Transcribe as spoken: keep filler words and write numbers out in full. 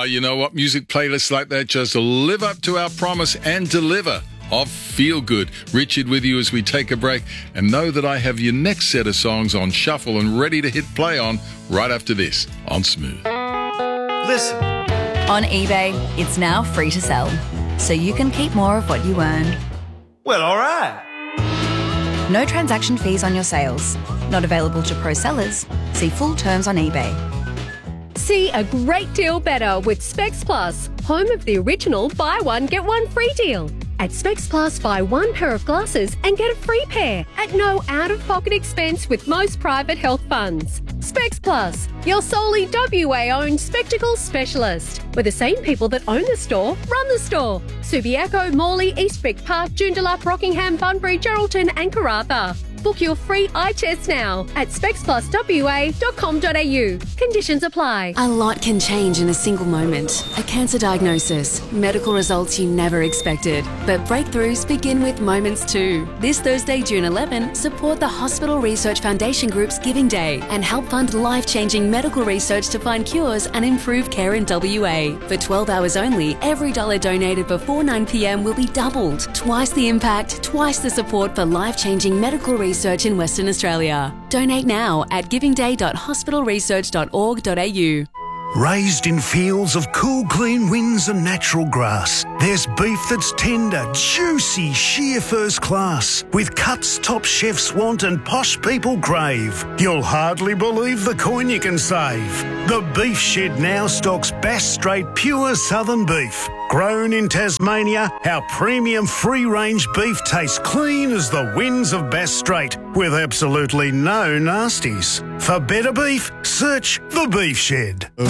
you know what? Music playlists like that just live up to our promise and deliver of feel good. Richard with you as we take a break, and know that I have your next set of songs on shuffle and ready to hit play on right after this on Smooth. Listen. On eBay, it's now free to sell, so you can keep more of what you earn. Well, all right. No transaction fees on your sales. Not available to pro sellers. See full terms on eBay. See a great deal better with Specs Plus, home of the original buy one, get one free deal. At Specs Plus, buy one pair of glasses and get a free pair at no out-of-pocket expense with most private health funds. Specs Plus, your solely W A-owned spectacles specialist, where the same people that own the store run the store. Subiaco, Morley, East Vic Park, Joondalup, Rockingham, Bunbury, Geraldton and Karratha. Book your free eye test now at specs plus w a dot com dot a u. Conditions apply. A lot can change in a single moment. A cancer diagnosis, medical results you never expected. But breakthroughs begin with moments too. This Thursday, June eleventh, support the Hospital Research Foundation Group's Giving Day and help fund life-changing medical research to find cures and improve care in W A. For twelve hours only, every dollar donated before nine p m will be doubled. Twice the impact, twice the support for life-changing medical research Research in Western Australia. Donate now at giving day dot hospital research dot org dot a u. Raised in fields of cool, clean winds and natural grass, there's beef that's tender, juicy, sheer first class, with cuts top chefs want and posh people crave. You'll hardly believe the coin you can save. The Beef Shed now stocks Bass Strait pure southern beef. Grown in Tasmania, our premium free-range beef tastes clean as the winds of Bass Strait, with absolutely no nasties. For better beef, search The Beef Shed.